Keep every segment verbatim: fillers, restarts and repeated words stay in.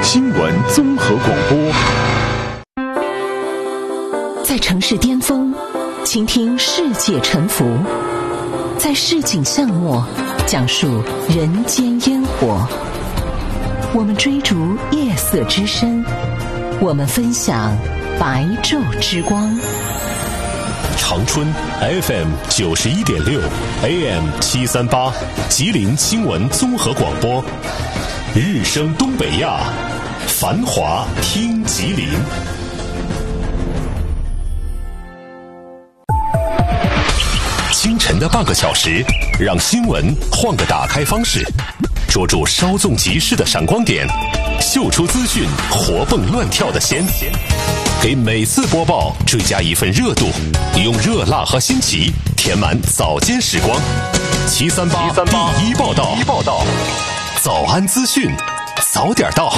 新闻综合广播。 在城市巅峰，倾听世界沉浮；在市井巷陌，讲述人间烟火。我们追逐夜色之深，我们分享白昼之光。 长春 F M 九十一点六 A M 七三八，吉林新闻综合广播。日升东北亚，繁华听吉林。清晨的半个小时，让新闻换个打开方式，捉住稍纵即逝的闪光点，嗅出资讯活蹦乱跳的鲜，给每次播报追加一份热度，用热辣和新奇填满早间时光。七三八第一报道，早安资讯，早点到。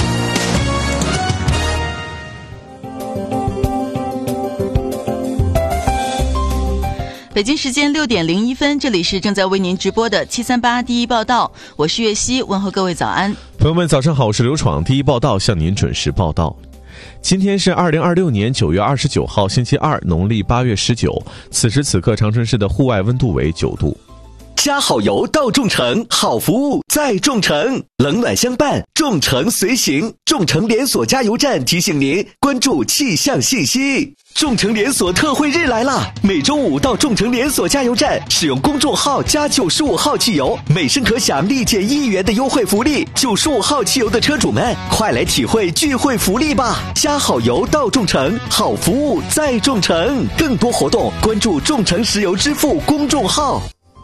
北京时间六点零一分，这里是正在为您直播的七三八第一报道，我是岳西，问候各位早安。 朋友们早上好，我是刘闯，第一报道向您准时报道。今天是二零二六年九月二十九号星期二，农历八月十九，此时此刻长春市的户外温度为九度。 加好油到众诚，好服务在众诚，冷暖相伴，众诚随行。众诚连锁加油站提醒您关注气象信息。众诚连锁特惠日来啦！每周五到众诚连锁加油站使用公众号加九十五号汽油，每升可享立减一元的优惠福利。九十五号汽油的车主们，快来体会聚会福利吧！加好油到众诚，好服务在众诚。更多活动关注众诚石油支付公众号。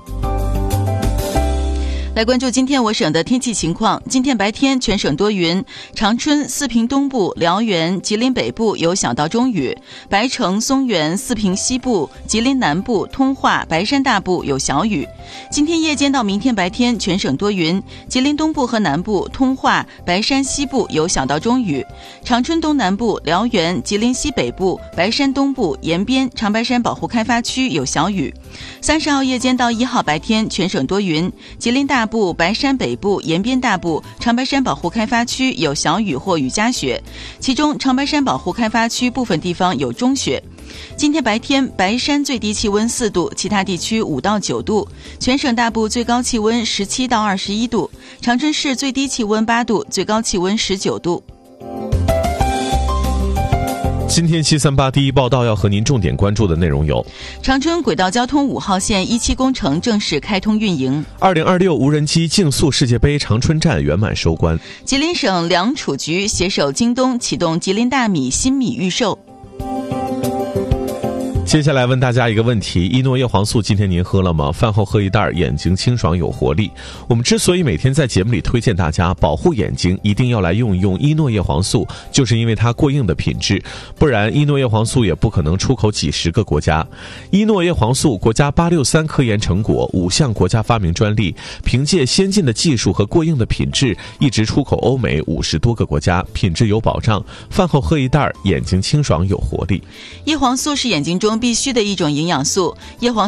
来关注今天我省的天气情况。今天白天全省多云，长春、四平东部、辽源、吉林北部有小到中雨，白城、松原、四平西部、吉林南部、通化、白山大部有小雨。今天夜间到明天白天全省多云，吉林东部和南部、通化、白山西部有小到中雨，长春东南部、辽源、吉林西北部、白山东部、延边、长白山保护开发区有小雨。三十号夜间到一号白天全省多云，吉林大部、白山北部、延边大部、长白山保护开发区有小雨或雨夹雪，其中长白山保护开发区部分地方有中雪。今天白天白山最低气温四度，其他地区五到九度，全省大部最高气温十七到二十一度，长春市最低气温八度，最高气温十九度。 今天七三八第一报道要和您重点关注的内容有： 长春轨道交通五号线一期工程正式开通运营； 二零二六无人机竞速世界杯长春站圆满收官； 吉林省粮储局携手京东启动吉林大米新米预售。 接下来问大家一个问题：依诺叶黄素今天您喝了吗？饭后喝一袋，眼睛清爽有活力。我们之所以每天在节目里推荐大家保护眼睛，一定要来用一用依诺叶黄素，就是因为它过硬的品质，不然依诺叶黄素也不可能出口几十个国家。依诺叶黄素国家八六三科研成果，五项国家发明专利，凭借先进的技术和过硬的品质，一直出口欧美五十多个国家，品质有保障。饭后喝一袋，眼睛清爽有活力。 叶黄素是眼睛中必须的一种营养素，叶黄